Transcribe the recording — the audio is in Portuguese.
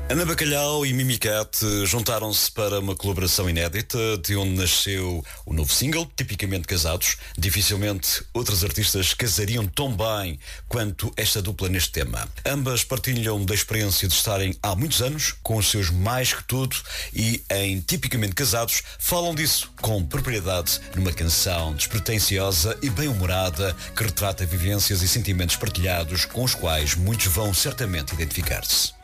Ana Bacalhau e Mimi Cat juntaram-se para uma colaboração inédita, de onde nasceu o novo single, Tipicamente Casados. Dificilmente outros artistas casariam tão bem quanto esta dupla neste tema. Ambas partilham da experiência de estarem há muitos anos com os seus mais que tudo e em Tipicamente Casados falam disso com propriedade numa canção despretensiosa e bem-humorada que retrata vivências e sentimentos partilhados com os quais muitos vão certamente identificar-se.